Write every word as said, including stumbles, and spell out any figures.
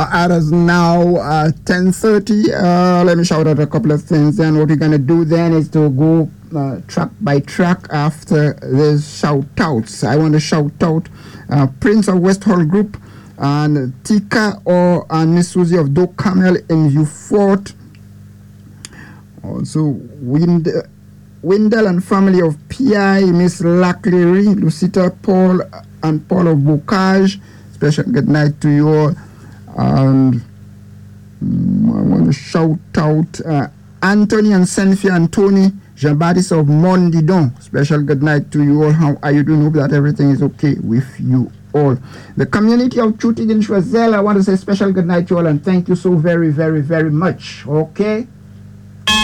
It is now uh, ten thirty. Uh, let me shout out a couple of things. Then what we're going to do then is to go uh, track by track after the shout outs. I want to shout out uh, Prince of West Hall Group and Tika or and Miss Susie of Doe Camel in Ufort. Also, Wind, Windell and family of P I, Miss Laclery, Lucita Paul and Paul of Bocage. Special good night to you all. And um, I want to shout out uh, Anthony and Senfia and Tony Jean-Baptiste of Mondidon. Special good night to you all. How are you doing? Hope that everything is okay with you all. The community of Chutig in Choiseul, I want to say special good night to you all and thank you so very, very, very much. Okay?